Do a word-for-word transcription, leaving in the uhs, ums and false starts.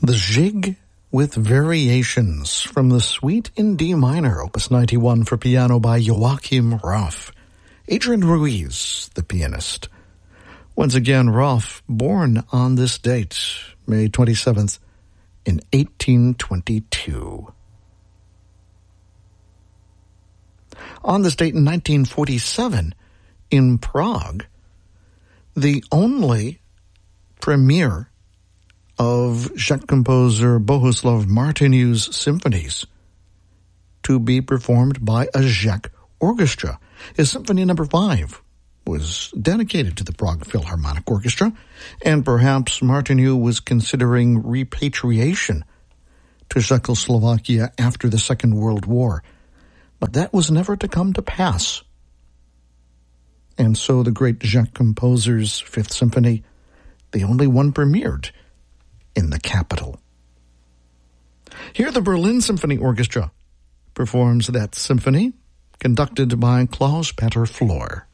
The Jig with Variations from the Suite in D minor, opus ninety-one for piano by Joachim Raff. Adrian Ruiz, the pianist. Once again, Raff, born on this date, May twenty-seventh, in eighteen twenty-two. On this date in nineteen forty-seven, in Prague, the only premiere of Czech composer Bohuslav Martinu's symphonies to be performed by a Czech orchestra. His Symphony Number Five was dedicated to the Prague Philharmonic Orchestra, and perhaps Martinu was considering repatriation to Czechoslovakia after the Second World War. But that was never to come to pass. And so the great Czech composer's Fifth Symphony, the only one premiered in the capital. Here the Berlin Symphony Orchestra performs that symphony, conducted by Klaus-Peter Flor.